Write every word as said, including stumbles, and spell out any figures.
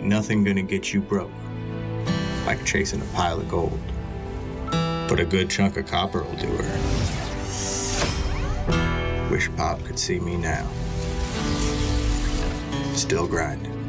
Ain't nothing gonna get you broke, like chasing a pile of gold. But a good chunk of copper will do her. Wish Pop could see me now. Still grinding.